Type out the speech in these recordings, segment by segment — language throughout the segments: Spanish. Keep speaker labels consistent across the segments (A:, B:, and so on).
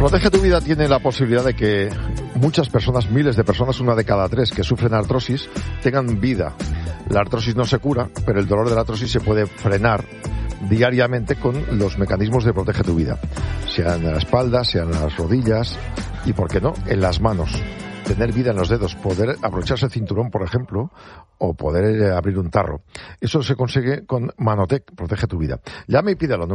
A: Protege tu Vida tiene la posibilidad de que muchas personas, miles de personas, 1 de cada 3 que sufren artrosis, tengan vida. La artrosis no se cura, pero el dolor de la artrosis se puede frenar diariamente con los mecanismos de Protege tu Vida. Sean en la espalda, sean en las rodillas y, ¿por qué no?, en las manos. Tener vida en los dedos, poder abrocharse el cinturón, por ejemplo, o poder abrir un tarro. Eso se consigue con Manotec, Protege tu Vida. Llame y pídalo,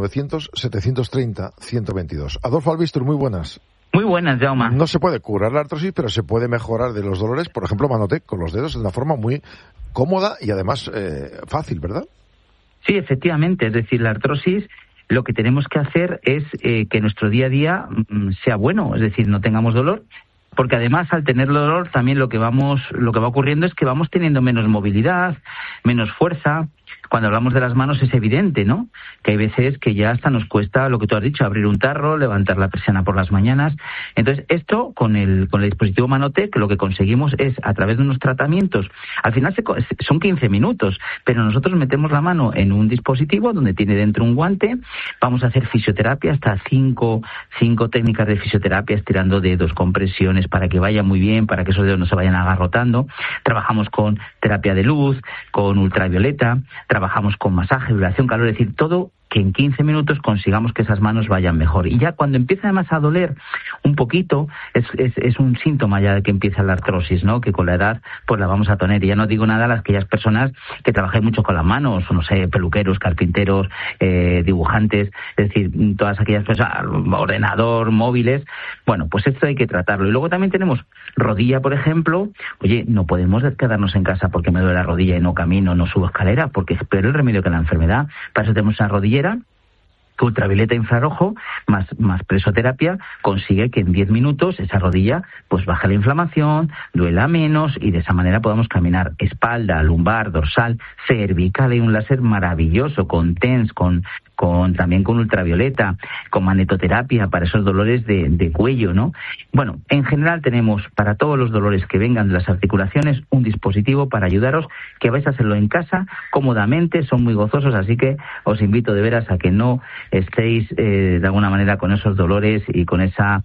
A: 900-730-122. Adolfo Albistur, muy buenas.
B: Muy buenas, Jaume.
A: No se puede curar la artrosis, pero se puede mejorar de los dolores, por ejemplo, Manotec, con los dedos, de una forma muy cómoda y además fácil, ¿verdad?
B: Sí, efectivamente. Es decir, la artrosis, lo que tenemos que hacer es que nuestro día a día sea bueno, es decir, no tengamos dolor. Porque además, al tener dolor, también lo que va ocurriendo es que vamos teniendo menos movilidad, menos fuerza. Cuando hablamos de las manos es evidente, ¿no?, que hay veces que ya hasta nos cuesta, lo que tú has dicho, abrir un tarro, levantar la persiana por las mañanas. Entonces, esto, con el dispositivo Manotec, lo que conseguimos es, a través de unos tratamientos, al final son 15 minutos, pero nosotros metemos la mano en un dispositivo donde tiene dentro un guante, vamos a hacer fisioterapia, hasta 5 técnicas de fisioterapia, estirando dedos, con presiones, para que vaya muy bien, para que esos dedos no se vayan agarrotando. Trabajamos con terapia de luz, con ultravioleta, trabajamos con masaje, vibración, calor, es decir, todo que en 15 minutos consigamos que esas manos vayan mejor. Y ya cuando empieza además a doler un poquito, es un síntoma ya de que empieza la artrosis, ¿no?, que con la edad pues la vamos a tener. Y ya no digo nada a aquellas personas que trabajan mucho con las manos, no sé, peluqueros, carpinteros, dibujantes, es decir, todas aquellas personas, ordenador, móviles. Bueno, pues esto hay que tratarlo. Y luego también tenemos rodilla, por ejemplo. Oye, no podemos quedarnos en casa porque me duele la rodilla y no camino, no subo escalera, porque es peor el remedio que la enfermedad. Para eso tenemos una rodillera que ultravioleta infrarrojo más presoterapia consigue que en 10 minutos esa rodilla pues baje la inflamación, duela menos y de esa manera podamos caminar. Espalda, lumbar, dorsal, cervical, hay un láser maravilloso con TENS, también con ultravioleta, con magnetoterapia para esos dolores de cuello, ¿no? Bueno, en general tenemos para todos los dolores que vengan de las articulaciones un dispositivo para ayudaros, que vais a hacerlo en casa cómodamente, son muy gozosos, así que os invito de veras a que no estéis de alguna manera con esos dolores y con esa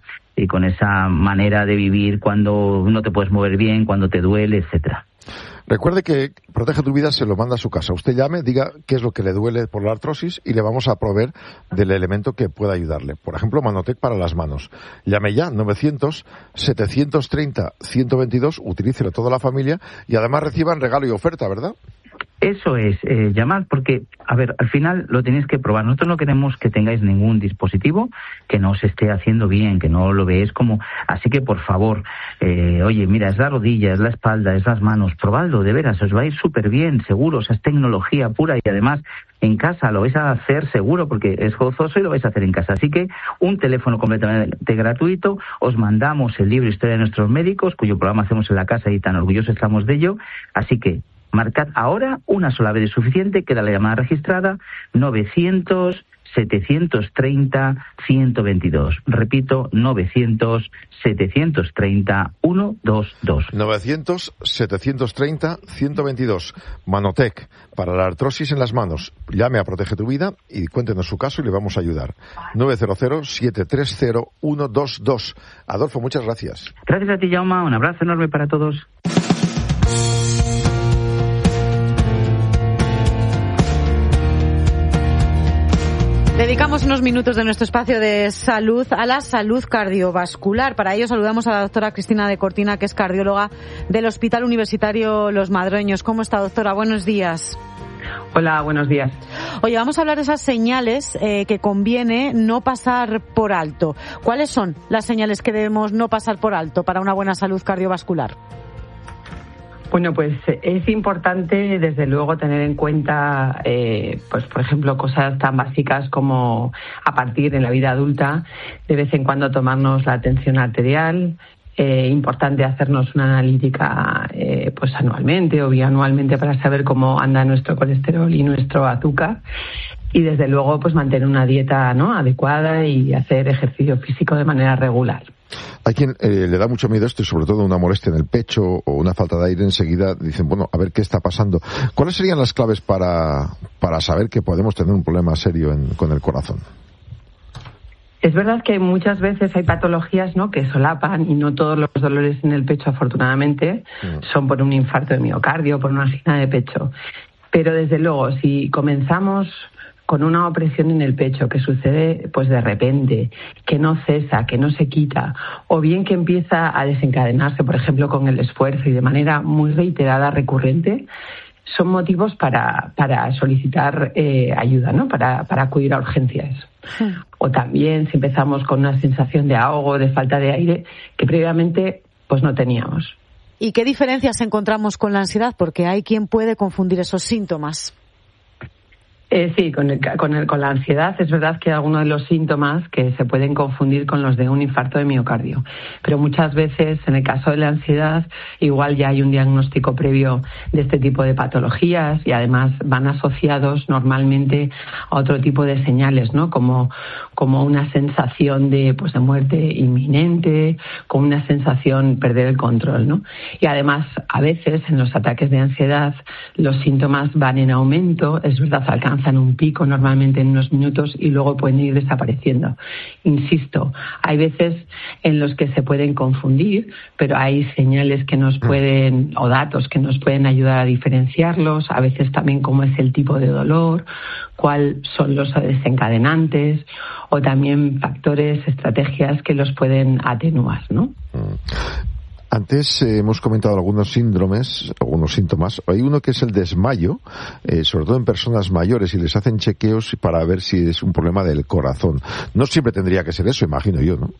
B: manera de vivir cuando no te puedes mover bien, cuando te duele, etcétera.
A: Recuerde que Protege tu Vida se lo manda a su casa. Usted llame, diga qué es lo que le duele por la artrosis y le vamos a proveer del elemento que pueda ayudarle. Por ejemplo, Manotec para las manos. Llame ya, 900-730-122, utilícelo toda la familia y además reciban regalo y oferta, ¿verdad?
B: Eso es, llamad, porque, a ver, al final lo tenéis que probar. Nosotros no queremos que tengáis ningún dispositivo que no os esté haciendo bien, que no lo veáis como... Así que, por favor, oye, mira, es la rodilla, es la espalda, es las manos, probadlo, de veras, os va a ir súper bien, seguro, o sea, es tecnología pura y además en casa lo vais a hacer seguro porque es gozoso y lo vais a hacer en casa. Así que un teléfono completamente gratuito, os mandamos el libro Historia de nuestros médicos, cuyo programa hacemos en la casa y tan orgullosos estamos de ello, así que marcad ahora, una sola vez es suficiente, queda la llamada registrada, 900-730-122. Repito, 900-730-122.
A: 900-730-122. Manotec, para la artrosis en las manos. Llame a Protege tu Vida y cuéntenos su caso y le vamos a ayudar. 900-730-122. Adolfo, muchas gracias.
B: Gracias a ti, Jaume. Un abrazo enorme para todos.
C: Dedicamos unos minutos de nuestro espacio de salud a la salud cardiovascular. Para ello saludamos a la doctora Cristina de Cortina, que es cardióloga del Hospital Universitario Los Madroños. ¿Cómo está, doctora? Buenos días.
D: Hola, buenos días.
C: Oye, vamos a hablar de esas señales que conviene no pasar por alto. ¿Cuáles son las señales que debemos no pasar por alto para una buena salud cardiovascular?
D: Bueno, pues es importante, desde luego, tener en cuenta, pues por ejemplo, cosas tan básicas como a partir de la vida adulta, de vez en cuando tomarnos la tensión arterial. Importante hacernos una analítica pues anualmente o bianualmente para saber cómo anda nuestro colesterol y nuestro azúcar. Y desde luego, pues mantener una dieta, ¿no?, adecuada y hacer ejercicio físico de manera regular.
A: Hay quien le da mucho miedo esto y sobre todo una molestia en el pecho o una falta de aire, enseguida dicen, bueno, a ver qué está pasando. ¿Cuáles serían las claves para saber que podemos tener un problema serio con el corazón?
D: Es verdad que muchas veces hay patologías, ¿no?, que solapan, y no todos los dolores en el pecho, afortunadamente, son por un infarto de miocardio, por una angina de pecho. Pero desde luego, si comenzamos con una opresión en el pecho que sucede pues de repente, que no cesa, que no se quita, o bien que empieza a desencadenarse, por ejemplo, con el esfuerzo y de manera muy reiterada, recurrente, son motivos para solicitar ayuda, ¿no?, para acudir a urgencias. Sí. O también si empezamos con una sensación de ahogo, de falta de aire, que previamente pues no teníamos.
C: ¿Y qué diferencias encontramos con la ansiedad? Porque hay quien puede confundir esos síntomas.
D: Sí, con la ansiedad es verdad que hay algunos de los síntomas que se pueden confundir con los de un infarto de miocardio, pero muchas veces en el caso de la ansiedad igual ya hay un diagnóstico previo de este tipo de patologías y además van asociados normalmente a otro tipo de señales, ¿no?, como una sensación de muerte inminente, como una sensación perder el control, ¿no? Y además a veces en los ataques de ansiedad los síntomas van en aumento, es verdad, alcanzan un pico normalmente en unos minutos y luego pueden ir desapareciendo. Insisto, hay veces en los que se pueden confundir, pero hay señales que nos pueden, o datos que nos pueden ayudar a diferenciarlos, a veces también cómo es el tipo de dolor, cuáles son los desencadenantes, o también factores, estrategias que los pueden atenuar, ¿no?
A: Antes hemos comentado algunos síntomas. Hay uno que es el desmayo, sobre todo en personas mayores, y les hacen chequeos para ver si es un problema del corazón. No siempre tendría que ser eso, imagino yo, ¿no?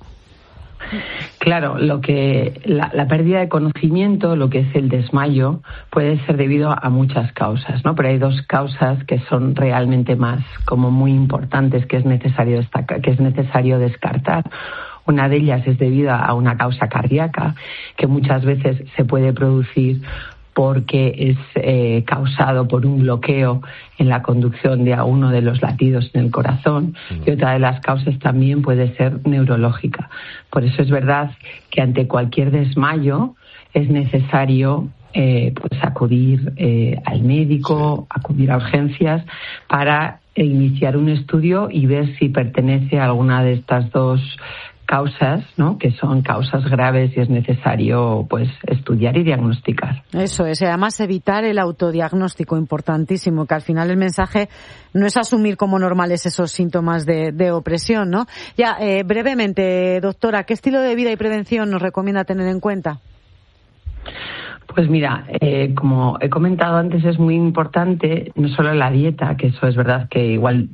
D: Claro, la pérdida de conocimiento, lo que es el desmayo, puede ser debido a muchas causas, ¿no? Pero hay dos causas que son realmente más como muy importantes que es necesario descartar. Una de ellas es debida a una causa cardíaca, que muchas veces se puede producir porque es causado por un bloqueo en la conducción de uno de los latidos en el corazón, y otra de las causas también puede ser neurológica. Por eso es verdad que ante cualquier desmayo es necesario acudir al médico, acudir a urgencias para iniciar un estudio y ver si pertenece a alguna de estas dos causas, ¿no?, que son causas graves y es necesario estudiar y diagnosticar.
C: Eso es, y además evitar el autodiagnóstico, importantísimo, que al final el mensaje no es asumir como normales esos síntomas de opresión, ¿no? Ya, brevemente, doctora, ¿qué estilo de vida y prevención nos recomienda tener en cuenta?
D: Pues mira, como he comentado antes, es muy importante no solo la dieta, que eso es verdad que igual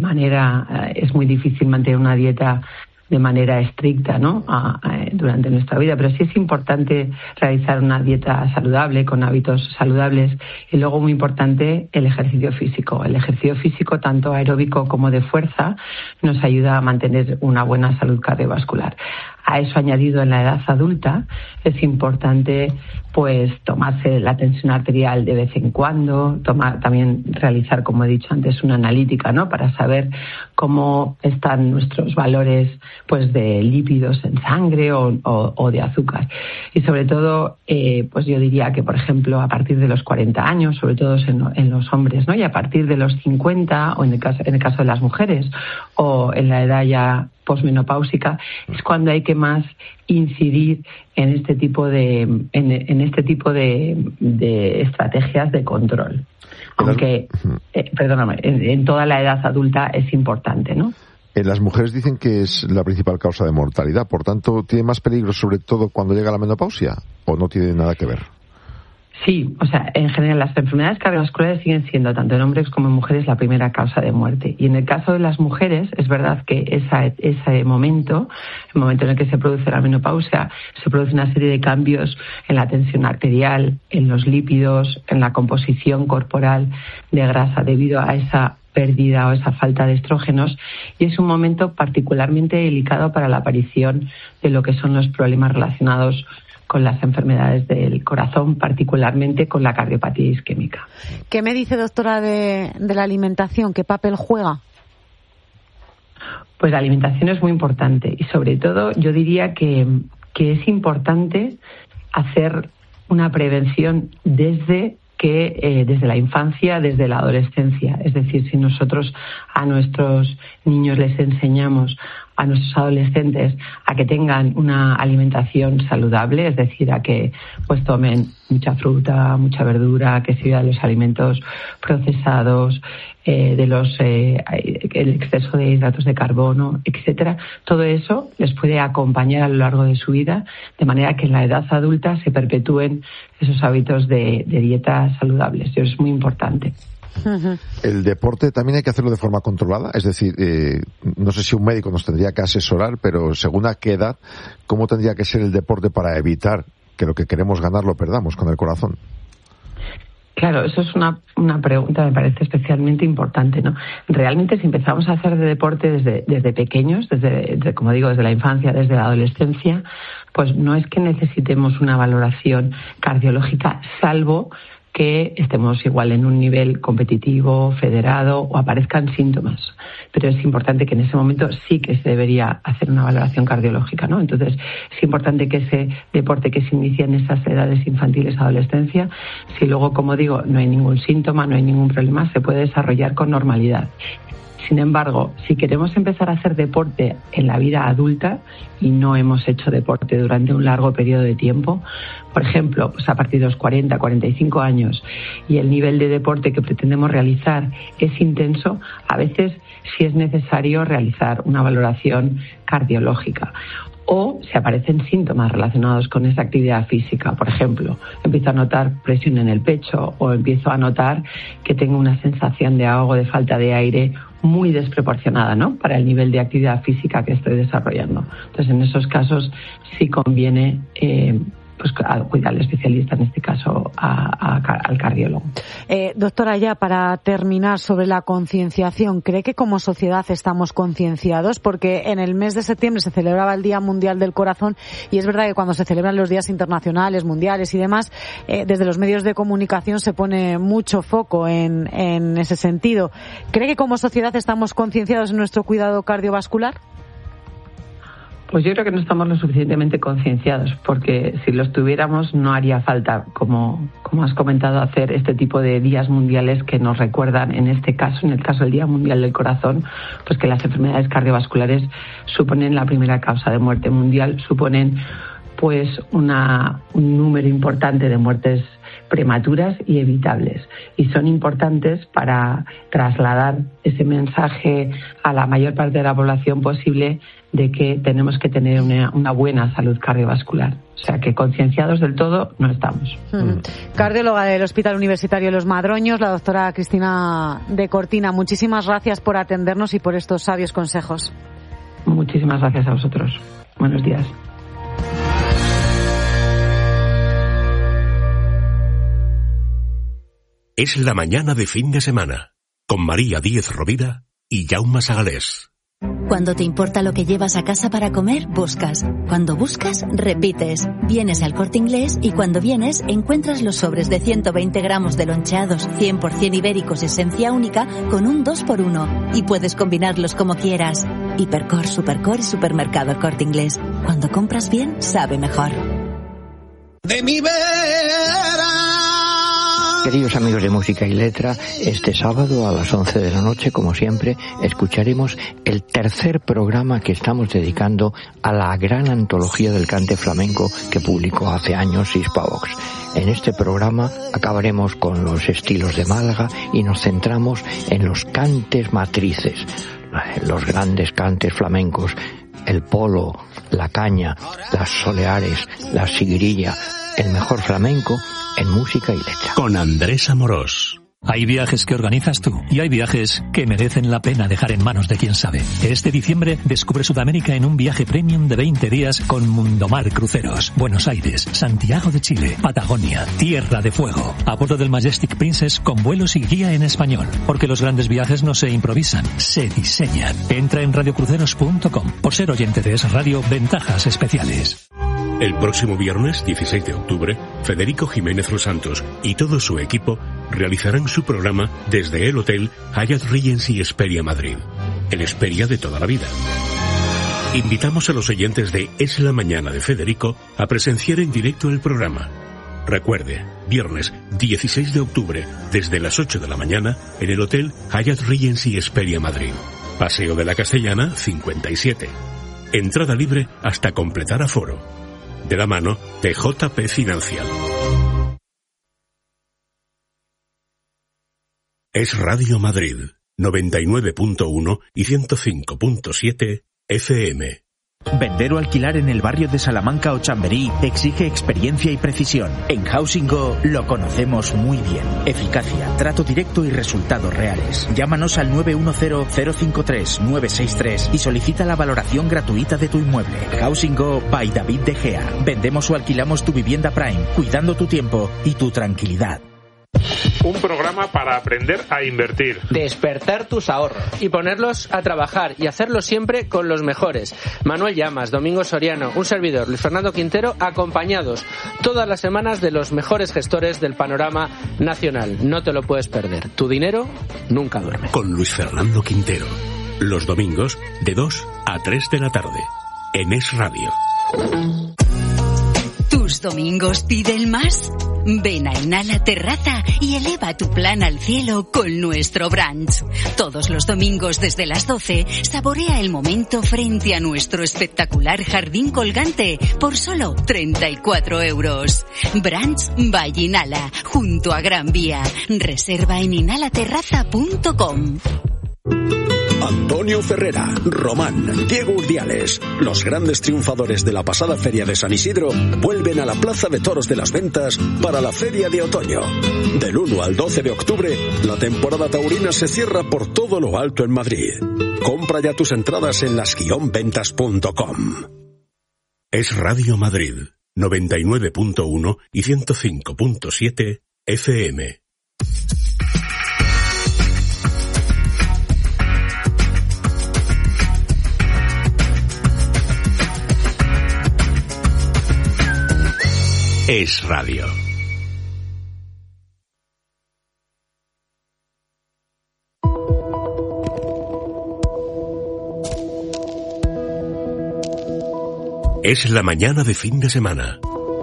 D: es muy difícil mantener una dieta de manera estricta, ¿no?, durante nuestra vida, pero sí es importante realizar una dieta saludable, con hábitos saludables, y luego muy importante el ejercicio físico. El ejercicio físico, tanto aeróbico como de fuerza, nos ayuda a mantener una buena salud cardiovascular. A eso añadido en la edad adulta es importante tomarse la tensión arterial de vez en cuando, también realizar, como he dicho antes, una analítica, ¿no?, para saber cómo están nuestros valores de lípidos en sangre o de azúcar. Y sobre todo, yo diría que, por ejemplo, a partir de los 40 años, sobre todo en los hombres, ¿no?, y a partir de los 50, o en el caso de las mujeres, o en la edad ya posmenopáusica, es cuando hay que más incidir en este tipo de estrategias de control. Aunque, en toda la edad adulta es importante, ¿no?
A: En las mujeres dicen que es la principal causa de mortalidad, por tanto, ¿tiene más peligro sobre todo cuando llega la menopausia o no tiene nada que ver?
D: Sí, en general las enfermedades cardiovasculares siguen siendo, tanto en hombres como en mujeres, la primera causa de muerte. Y en el caso de las mujeres, es verdad que ese momento, el momento en el que se produce la menopausia, se produce una serie de cambios en la tensión arterial, en los lípidos, en la composición corporal de grasa debido a esa pérdida o esa falta de estrógenos, y es un momento particularmente delicado para la aparición de lo que son los problemas relacionados con las enfermedades del corazón, particularmente con la cardiopatía isquémica.
C: ¿Qué me dice, doctora, de la alimentación? ¿Qué papel juega?
D: Pues la alimentación es muy importante y sobre todo yo diría que es importante hacer una prevención desde la infancia, desde la adolescencia. Es decir, si nosotros a nuestros niños les enseñamos a nuestros adolescentes a que tengan una alimentación saludable, es decir, a que pues tomen mucha fruta, mucha verdura, que se evite los alimentos procesados, el exceso de hidratos de carbono, etcétera. Todo eso les puede acompañar a lo largo de su vida, de manera que en la edad adulta se perpetúen esos hábitos de dieta saludables. Eso es muy importante.
A: El deporte también hay que hacerlo de forma controlada, es decir, no sé si un médico nos tendría que asesorar, pero según a qué edad, ¿cómo tendría que ser el deporte para evitar que lo que queremos ganar lo perdamos con el corazón?
D: Claro, eso es una pregunta, me parece especialmente importante, ¿no? Realmente, si empezamos a hacer de deporte desde pequeños, como digo, desde la infancia, desde la adolescencia, pues no es que necesitemos una valoración cardiológica, salvo que estemos igual en un nivel competitivo, federado o aparezcan síntomas. Pero es importante que en ese momento sí que se debería hacer una valoración cardiológica, ¿no? Entonces, es importante que ese deporte que se inicia en esas edades infantiles, adolescencia, si luego, como digo, no hay ningún síntoma, no hay ningún problema, se puede desarrollar con normalidad. Sin embargo, si queremos empezar a hacer deporte en la vida adulta y no hemos hecho deporte durante un largo periodo de tiempo, por ejemplo, pues a partir de los 40, 45 años, y el nivel de deporte que pretendemos realizar es intenso, a veces sí es necesario realizar una valoración cardiológica. O si aparecen síntomas relacionados con esa actividad física, por ejemplo, empiezo a notar presión en el pecho o empiezo a notar que tengo una sensación de ahogo, de falta de aire muy desproporcionada, ¿no?, para el nivel de actividad física que estoy desarrollando. Entonces, en esos casos sí conviene pues cuidar al especialista, en este caso al cardiólogo.
C: Doctora, ya para terminar, sobre la concienciación, ¿cree que como sociedad estamos concienciados? Porque en el mes de septiembre se celebraba el Día Mundial del Corazón y es verdad que cuando se celebran los días internacionales, mundiales y demás, desde los medios de comunicación se pone mucho foco en ese sentido. ¿Cree que como sociedad estamos concienciados en nuestro cuidado cardiovascular?
D: Pues yo creo que no estamos lo suficientemente concienciados, porque si lo estuviéramos no haría falta, como has comentado, hacer este tipo de días mundiales que nos recuerdan, en este caso, en el caso del Día Mundial del Corazón, pues que las enfermedades cardiovasculares suponen la primera causa de muerte mundial, suponen pues un número importante de muertes prematuras y evitables, y son importantes para trasladar ese mensaje a la mayor parte de la población posible de que tenemos que tener una buena salud cardiovascular. O sea que concienciados del todo no estamos.
C: Cardióloga del Hospital Universitario Los Madroños, la doctora Cristina de Cortina, muchísimas gracias por atendernos y por estos sabios consejos.
D: Muchísimas gracias a vosotros. Buenos días.
E: Es la mañana de fin de semana, con María Díez Rovira y Jaume Sagalés.
F: Cuando te importa lo que llevas a casa para comer, buscas. Cuando buscas, repites. Vienes al Corte Inglés y cuando vienes, encuentras los sobres de 120 gramos de loncheados 100% ibéricos esencia única con un 2x1. Y puedes combinarlos como quieras. Hipercor, Supercor y Supermercado El Corte Inglés. Cuando compras bien, sabe mejor.
G: De mi vera.
H: Queridos amigos de Música y Letra, este sábado a las 11 de la noche, como siempre, escucharemos el tercer programa que estamos dedicando a la gran antología del cante flamenco que publicó hace años Hispavox. En este programa acabaremos con los estilos de Málaga y nos centramos en los cantes matrices, los grandes cantes flamencos, el polo, la caña, las soleares, la siguirilla, el mejor flamenco en Música y Letra.
E: Con Andrés Amorós.
I: Hay viajes que organizas tú y hay viajes que merecen la pena dejar en manos de quien sabe. Este diciembre descubre Sudamérica en un viaje premium de 20 días con Mundomar Cruceros. Buenos Aires, Santiago de Chile, Patagonia, Tierra de Fuego. A bordo del Majestic Princess con vuelos y guía en español. Porque los grandes viajes no se improvisan, se diseñan. Entra en radiocruceros.com. Por ser oyente de Es Radio, ventajas especiales.
E: El próximo viernes, 16 de octubre, Federico Jiménez Los Santos y todo su equipo realizarán su programa desde el Hotel Hyatt Regency Hesperia Madrid, el Hesperia de toda la vida. Invitamos a los oyentes de Es la Mañana de Federico a presenciar en directo el programa. Recuerde, viernes 16 de octubre, desde las 8 de la mañana, en el Hotel Hyatt Regency Hesperia Madrid. Paseo de la Castellana 57. Entrada libre hasta completar aforo. De la mano de JP Financial. Es Radio Madrid, 99.1 y 105.7 FM.
J: Vender o alquilar en el barrio de Salamanca o Chamberí exige experiencia y precisión. En Housing Go lo conocemos muy bien. Eficacia, trato directo y resultados reales. Llámanos al 910-053-963 y solicita la valoración gratuita de tu inmueble. Housing Go by David De Gea. Vendemos o alquilamos tu vivienda Prime, cuidando tu tiempo y tu tranquilidad.
K: Un programa para aprender a invertir.
L: Despertar tus ahorros y ponerlos a trabajar y hacerlo siempre con los mejores. Manuel Llamas, Domingo Soriano, un servidor, Luis Fernando Quintero, acompañados todas las semanas de los mejores gestores del panorama nacional. No te lo puedes perder. Tu dinero nunca duerme.
E: Con Luis Fernando Quintero. Los domingos de 2 a 3 de la tarde. En Es Radio.
M: ¿Tus domingos piden más? Ven a Inhala Terraza y eleva tu plan al cielo con nuestro brunch. Todos los domingos desde las 12, saborea el momento frente a nuestro espectacular jardín colgante por solo 34 euros. Brunch by Inhala, junto a Gran Vía. Reserva en inhalaterraza.com.
N: Antonio Ferrera, Román, Diego Urdiales, los grandes triunfadores de la pasada Feria de San Isidro, vuelven a la Plaza de Toros de las Ventas para la Feria de Otoño. Del 1 al 12 de octubre, la temporada taurina se cierra por todo lo alto en Madrid. Compra ya tus entradas en las-ventas.com.
E: Es Radio Madrid, 99.1 y 105.7 FM. Es Radio. Es la mañana de fin de semana.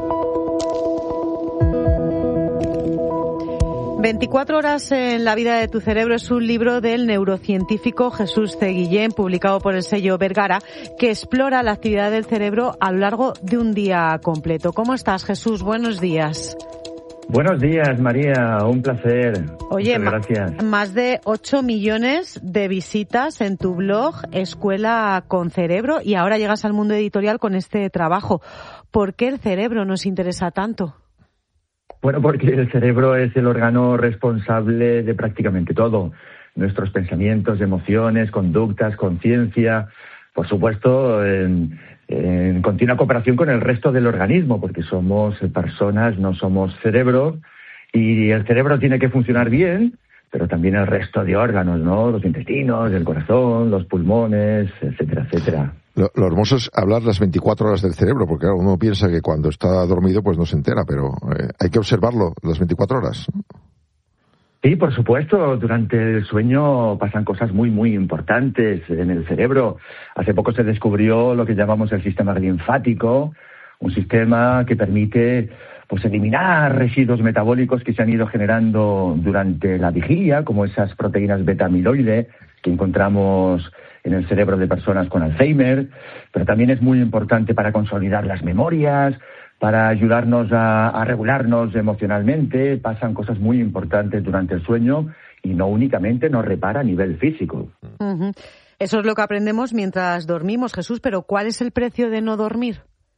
C: 24 horas en la vida de tu cerebro es un libro del neurocientífico Jesús C. Guillén, publicado por el sello Vergara, que explora la actividad del cerebro a lo largo de un día completo. ¿Cómo estás, Jesús? Buenos días.
O: Buenos días, María. Un placer.
C: Oye,
O: muchas gracias.
C: Más de 8 millones de visitas en tu blog Escuela con Cerebro, y ahora llegas al mundo editorial con este trabajo. ¿Por qué el cerebro nos interesa tanto?
O: Bueno, porque el cerebro es el órgano responsable de prácticamente todo. Nuestros pensamientos, emociones, conductas, conciencia, por supuesto, en continua cooperación con el resto del organismo, porque somos personas, no somos cerebro, y el cerebro tiene que funcionar bien, pero también el resto de órganos, ¿no? Los intestinos, el corazón, los pulmones, etcétera, etcétera.
A: Lo hermoso es hablar las 24 horas del cerebro, porque claro, uno piensa que cuando está dormido pues no se entera, pero hay que observarlo las 24 horas.
O: Sí, por supuesto. Durante el sueño pasan cosas muy, muy importantes en el cerebro. Hace poco se descubrió lo que llamamos el sistema linfático, un sistema que permite pues eliminar residuos metabólicos que se han ido generando durante la vigilia, como esas proteínas beta-amiloide que encontramos en el cerebro de personas con Alzheimer, pero también es muy importante para consolidar las memorias, para ayudarnos a regularnos emocionalmente. Pasan cosas muy importantes durante el sueño y no únicamente nos repara a nivel físico.
C: Uh-huh. Eso es lo que aprendemos mientras dormimos, Jesús, pero ¿cuál es el precio de no dormir?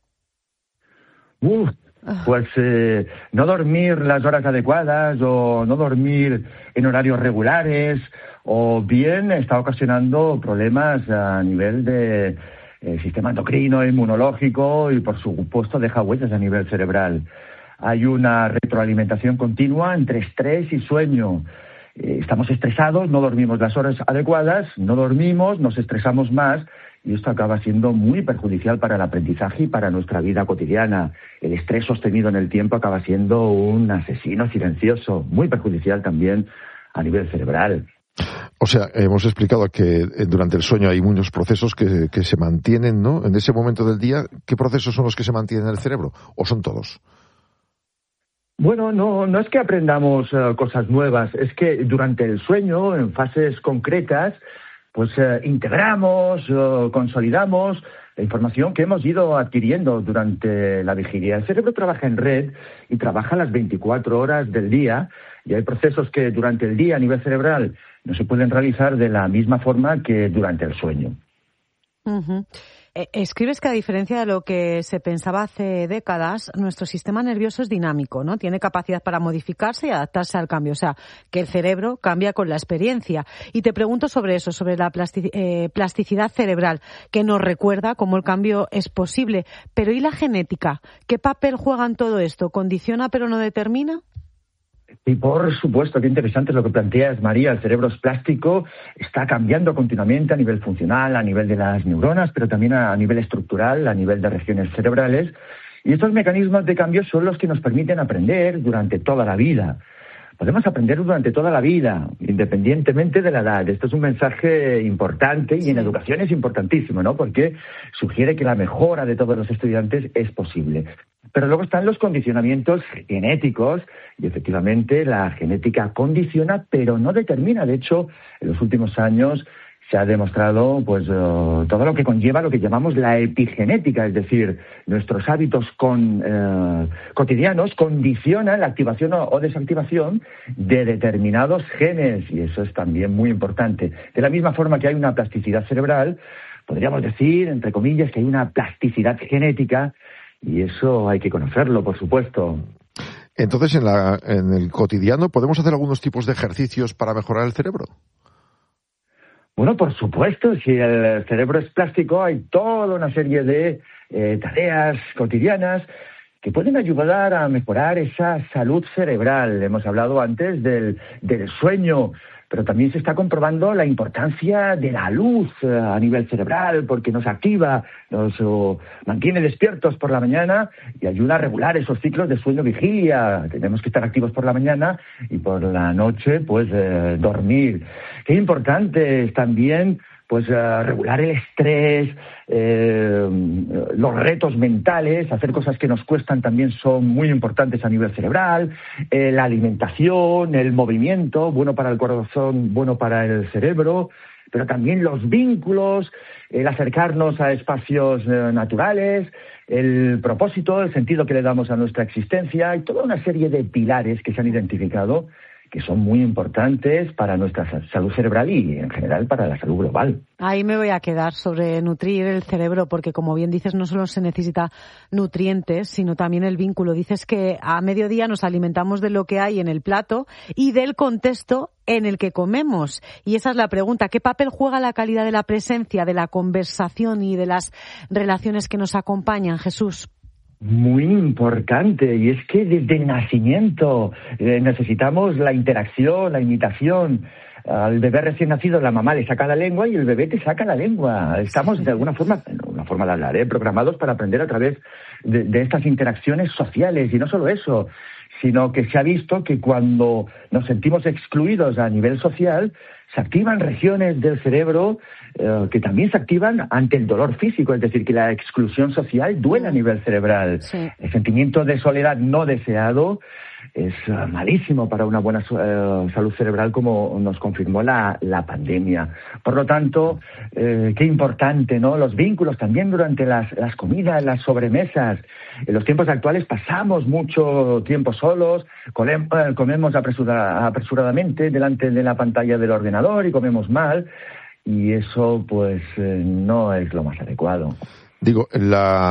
O: Pues no dormir las horas adecuadas o no dormir en horarios regulares, o bien está ocasionando problemas a nivel de sistema endocrino, inmunológico, y por supuesto deja huellas a nivel cerebral. Hay una retroalimentación continua entre estrés y sueño. Estamos estresados, no dormimos las horas adecuadas, no dormimos, nos estresamos más, y esto acaba siendo muy perjudicial para el aprendizaje y para nuestra vida cotidiana. El estrés sostenido en el tiempo acaba siendo un asesino silencioso, muy perjudicial también a nivel cerebral.
A: O sea, hemos explicado que durante el sueño hay muchos procesos que se mantienen, ¿no? En ese momento del día, ¿qué procesos son los que se mantienen en el cerebro? ¿O son todos?
O: Bueno, no es que aprendamos cosas nuevas, es que durante el sueño, en fases concretas, pues integramos, consolidamos la información que hemos ido adquiriendo durante la vigilia. El cerebro trabaja en red y trabaja las 24 horas del día, y hay procesos que durante el día a nivel cerebral no se pueden realizar de la misma forma que durante el sueño.
C: Uh-huh. Escribes que a diferencia de lo que se pensaba hace décadas, nuestro sistema nervioso es dinámico, ¿no? Tiene capacidad para modificarse y adaptarse al cambio. O sea, que el cerebro cambia con la experiencia. Y te pregunto sobre eso, sobre la plasticidad cerebral, que nos recuerda cómo el cambio es posible. Pero ¿y la genética? ¿Qué papel juega en todo esto? ¿Condiciona pero no determina?
O: Y por supuesto, qué interesante es lo que planteas, María. El cerebro es plástico, está cambiando continuamente a nivel funcional, a nivel de las neuronas, pero también a nivel estructural, a nivel de regiones cerebrales. Y estos mecanismos de cambio son los que nos permiten aprender durante toda la vida. Podemos aprender durante toda la vida, independientemente de la edad. Esto es un mensaje importante y en educación es importantísimo, ¿no? Porque sugiere que la mejora de todos los estudiantes es posible. Pero luego están los condicionamientos genéticos y efectivamente la genética condiciona, pero no determina. De hecho, en los últimos años se ha demostrado pues todo lo que conlleva lo que llamamos la epigenética, es decir, nuestros hábitos cotidianos condicionan la activación o desactivación de determinados genes, y eso es también muy importante. De la misma forma que hay una plasticidad cerebral, podríamos decir, entre comillas, que hay una plasticidad genética, y eso hay que conocerlo, por supuesto.
A: Entonces, en el cotidiano, ¿podemos hacer algunos tipos de ejercicios para mejorar el cerebro?
O: Bueno, por supuesto, si el cerebro es plástico, hay toda una serie de tareas cotidianas que pueden ayudar a mejorar esa salud cerebral. Hemos hablado antes del sueño, pero también se está comprobando la importancia de la luz a nivel cerebral, porque nos activa, nos mantiene despiertos por la mañana y ayuda a regular esos ciclos de sueño-vigilia. Tenemos que estar activos por la mañana y por la noche, pues, dormir. Qué importante es también pues regular el estrés, los retos mentales, hacer cosas que nos cuestan también son muy importantes a nivel cerebral, la alimentación, el movimiento, bueno para el corazón, bueno para el cerebro, pero también los vínculos, el acercarnos a espacios naturales, el propósito, el sentido que le damos a nuestra existencia y toda una serie de pilares que se han identificado que son muy importantes para nuestra salud cerebral y, en general, para la salud global.
C: Ahí me voy a quedar sobre nutrir el cerebro, porque, como bien dices, no solo se necesita nutrientes, sino también el vínculo. Dices que a mediodía nos alimentamos de lo que hay en el plato y del contexto en el que comemos. Y esa es la pregunta. ¿Qué papel juega la calidad de la presencia, de la conversación y de las relaciones que nos acompañan, Jesús?
O: Muy importante, y es que desde el nacimiento necesitamos la interacción, la imitación. Al bebé recién nacido la mamá le saca la lengua y el bebé te saca la lengua. Estamos de alguna forma, una forma de hablar, programados para aprender a través de estas interacciones sociales. Y no solo eso, sino que se ha visto que cuando nos sentimos excluidos a nivel social, se activan regiones del cerebro que también se activan ante el dolor físico, es decir, que la exclusión social duele a nivel cerebral. Sí. El sentimiento de soledad no deseado es malísimo para una buena salud cerebral, como nos confirmó la pandemia. Por lo tanto, qué importante, ¿no? Los vínculos también durante las comidas, las sobremesas. En los tiempos actuales pasamos mucho tiempo solos, comemos apresuradamente delante de la pantalla del ordenador y comemos mal, y eso pues no es lo más adecuado.
A: Digo, el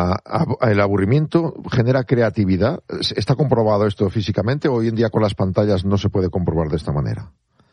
A: aburrimiento genera creatividad. ¿Está comprobado esto físicamente? ¿Hoy en día con las pantallas no se puede comprobar de esta manera?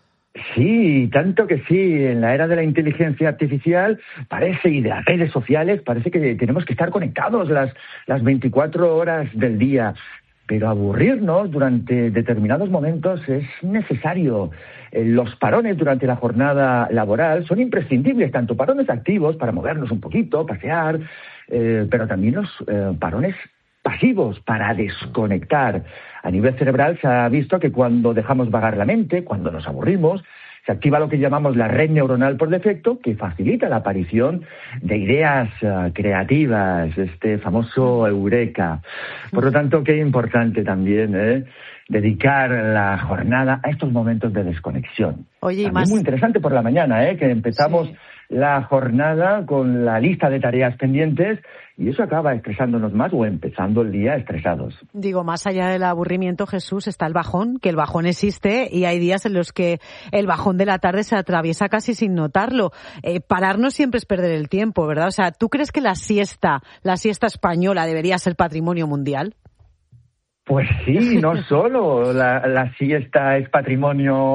O: Sí, tanto que sí. En la era de la inteligencia artificial y de las redes sociales parece que tenemos que estar conectados las 24 horas del día. Pero aburrirnos durante determinados momentos es necesario. Los parones durante la jornada laboral son imprescindibles, tanto parones activos para movernos un poquito, pasear, pero también los parones pasivos para desconectar. A nivel cerebral se ha visto que cuando dejamos vagar la mente, cuando nos aburrimos, se activa lo que llamamos la red neuronal por defecto, que facilita la aparición de ideas creativas, este famoso eureka. Por lo tanto, qué importante también dedicar la jornada a estos momentos de desconexión.
C: Oye,
O: también muy interesante por la mañana, que empezamos la jornada con la lista de tareas pendientes, y eso acaba estresándonos más o empezando el día estresados.
C: Digo, más allá del aburrimiento, Jesús, está el bajón, que el bajón existe y hay días en los que el bajón de la tarde se atraviesa casi sin notarlo. Pararnos siempre es perder el tiempo, ¿verdad? O sea, ¿tú crees que la siesta española debería ser patrimonio mundial?
O: Pues sí, no solo la siesta es patrimonio